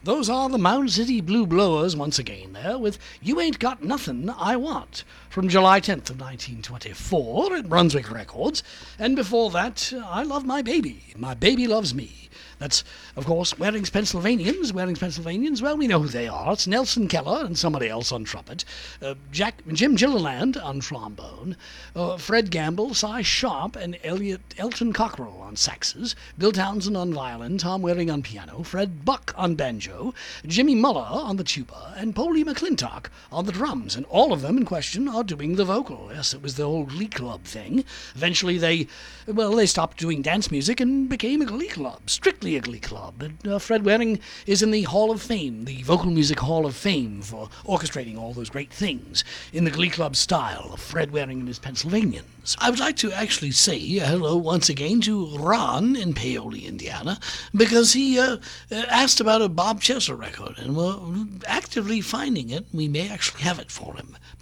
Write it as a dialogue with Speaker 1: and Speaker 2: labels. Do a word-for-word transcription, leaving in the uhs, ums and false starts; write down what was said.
Speaker 1: Those are the Mound City Blue Blowers once again there with You Ain't Got Nothin' I Want from July tenth of nineteen twenty-four at Brunswick Records. And before that, I Love My Baby, My Baby Loves Me. That's, of course, Waring's Pennsylvanians. Waring's Pennsylvanians, well, we know who they are. It's Nelson Keller and somebody else on trumpet, uh, Jack, Jim Gilliland on trombone, uh, Fred Gamble, Cy Sharp, and Elliot, Elton Cockrell on saxes, Bill Townsend on violin, Tom Waring on piano, Fred Buck on banjo, Jimmy Muller on the tuba, and Polly McClintock on the drums. And all of them in question are doing the vocal. Yes, it was the whole Glee Club thing. Eventually they, well, they stopped doing dance music and became a Glee Club, strictly a Glee Club. And uh, Fred Waring is in the Hall of Fame, the Vocal Music Hall of Fame, for orchestrating all those great things in the Glee Club style of Fred Waring and his Pennsylvanians. I would like to actually say hello once again to Ron in Paoli, Indiana, because he uh, asked about a Bob Chesser record, and we're actively finding it. We may actually have it for him